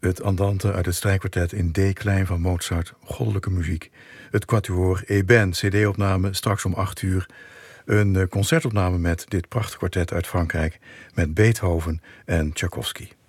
Het Andante uit het strijkkwartet in D-klein van Mozart, goddelijke muziek. Het Quatuor Eben, cd-opname straks om 8:00. Een concertopname met dit prachtige kwartet uit Frankrijk met Beethoven en Tchaikovsky.